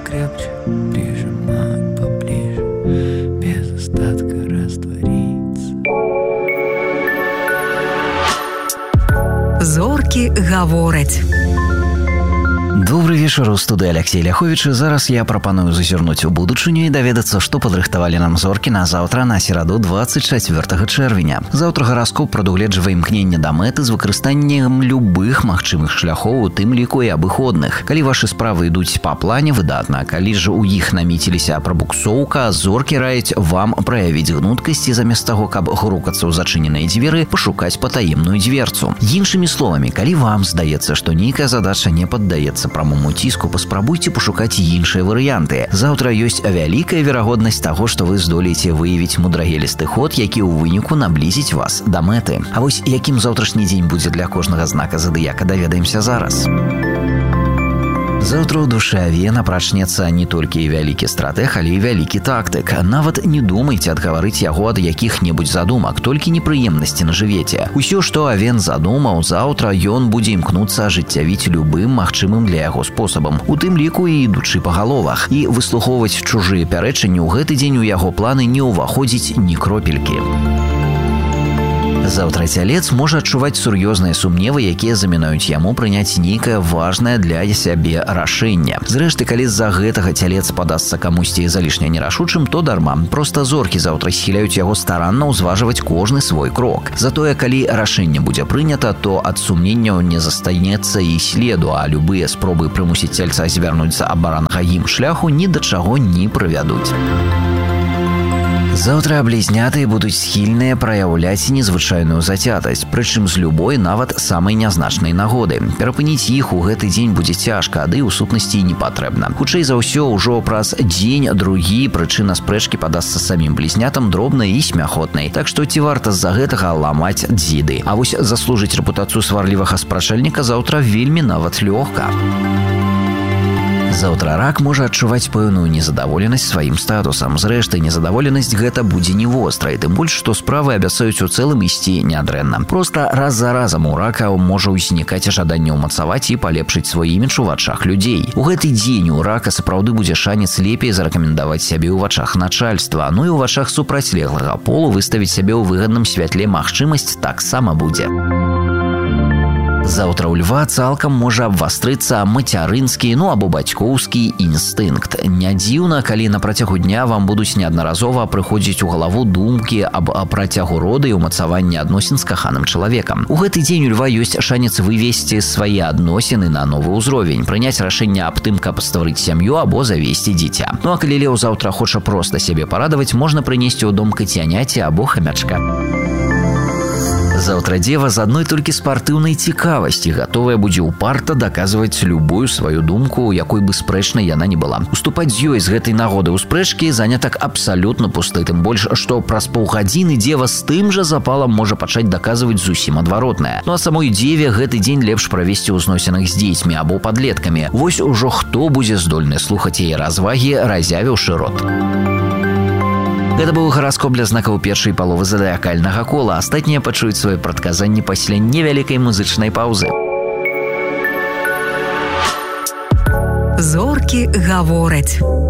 крепче прижимать поближе, без остатка раствориться. Зоркі гавораць. Добрый вечер, у студии Алексей Ляхович. Зараз я прапаную зазірнуць у будучыню і даведацца, што падрыхтавалі нам зоркі на заўтра, на сераду 24 чэрвеня. Заўтра гараскоп прадугледжвае імкненне да мэты з выкарыстаннем любых магчымых шляхоў, у тым ліку і абыходных. Калі вашы справы ідуць па плане, выдатна. Калі ж у іх намеціліся прабуксоўка, зоркі раяць вам праявіць гнуткасць і замест таго, каб грукацца ў зачыненыя дзверы, пашукаць патаемную дверцу. Іншымі словамі, калі вам здаецца, што нейкая задача не паддаецца прамому ціску, паспрабуйце пашукаць іншыя варыянты. Заўтра ёсць вялікая верагоднасць таго, што вы здолееце выявіць мудрагелісты ход, які ў выніку наблізіць вас да мэты. А вось якім заўтрашні дзень будзе для кожнага знака задыяка, даведаемся зараз. Заўтра ў душы Авена прачнецца не толькі вялікі стратэг, але і вялікі тактык. Нават не думайце адгаварыць яго ад якіх-небудзь задумак, толькі непрыемнасці нажывеце. Усё, што Авен задумаў, заўтра ён будзе імкнуцца ажыццявіць любым магчымым для яго спосабам, у тым ліку і ідучы па галовах. І выслухоўваць чужыя пярэчанні ў гэты дзень у яго планы не ўваходзіць ні кропелькі. Заўтра цялец можа адчуваць сур'ёзныя сумневы, якія замінаюць яму прыняць нейкае важнае для сябе рашэнне. Зрэшты, калі з-за гэтага цялец падасца камусьці залішне нерашучым, то дарма. Проста зоркі заўтра схіляюць яго старанна ўзважваць кожны свой крок. Затое, калі рашэнне будзе прынята, то ад сумненняў не застанецца і следу, а любыя спробы прымусіць цельца звярнуць з абаранага ім шляху ні да чаго не прывядуць. Заўтра блізняты будуць схільныя праяўляць незвычайную зацятасць, прычым з любой, нават самай нязначнай нагоды. Перапыніць іх у гэты дзень будзе цяжка, ды ў сутнасці не патрэбна. Хутчэй за ўсё, ужо праз дзень-другі прычына спрэчкі падасца самім блізнятам дробнай і смяхотнай. Так што ці варта з-за гэтага ламаць дзіды. А вось заслужыць рэпутацыю сварлівага спрачальніка заўтра вельмі нават лёгка. Заўтра рак можа адчуваць пэўную незадаволенасць сваім статусам. Зрэшты, незадаволенасць гэта будзе не вострай, тым больш, што справы абяцаюць у цэлым ісці нядрэнна. Проста раз за разам у рака можа ўзнікаць жаданне ўмацаваць і палепшыць свой імідж у вачах людзей. У гэты дзень у рака сапраўды будзе шанец лепей зарэкамендаваць сябе ў вачах начальства, ну і ў вачах супрацьлеглага полу выставіць сябе ў выгадным святле магчымасць таксама будзе. Заўтра ў льва цалкам можа абвастрыцца мацярынскі, або бацькоўскі інстынкт. Не дзіўна, калі на працягу дня вам будуць неаднаразова прыходзіць у галаву думкі аб працягу рода і ўмацаванні адносін з каханым чалавекам. У гэты дзень у льва ёсць шанец вывесці свае адносіны на новы ўзровень, прыняць рашэнне аб тым, каб стварыць сям'ю або завесці дзіця. А калі леў заўтра хоча проста сябе парадаваць, можна прынесці ў дом кацяняці або хамячка. Заўтра дзева з адной толькі спартыўнай цікавасці гатовая будзе ўпарта даказваць любую сваю думку, якой бы спрэчнай яна не была. Уступаць з ёй з гэтай нагоды ў спрэчкі занятак абсалютна пусты, тым больш, што праз паўгадзіны дзева з тым жа запалам можа пачаць даказваць зусім адваротнае. А самой дзеве гэты дзень лепш правесці ў зносінах з дзецьмі або падлеткамі. Вось ужо хто будзе здольны слухаць яе развагі, разявіўшы рот. Гэта быў гараскоп для знакаў першай паловы задыякальнага кола. Астатнія пачуюць свае прадказанні пасля невялікай музычнай паўзы. Зоркі гавораць.